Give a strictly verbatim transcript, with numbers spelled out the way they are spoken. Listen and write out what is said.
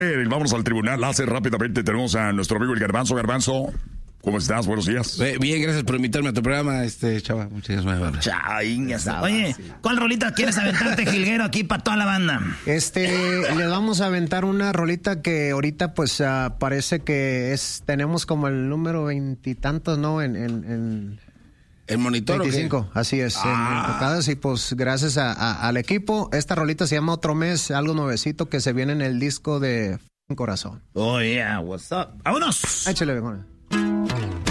Eh, Vámonos al tribunal láser rápidamente. Tenemos a nuestro amigo el Garbanzo. Garbanzo, ¿cómo estás? Buenos días. Bien, gracias por invitarme a tu programa, este chava. Muchas gracias. Chao, Oye, ¿cuál rolita quieres aventarte, Jilguero, aquí para toda la banda? Este, le vamos a aventar una rolita que ahorita pues uh, parece que es tenemos como el número veintitantos, ¿no? En, en, en el monitor. veinticinco, así es, ah. en, en tocadas, y pues gracias a, a, al equipo. Esta rolita se llama Otro Mes, algo nuevecito que se viene en el disco de Corazón. Oh yeah, what's up. ¡Vámonos! Échale, mejor.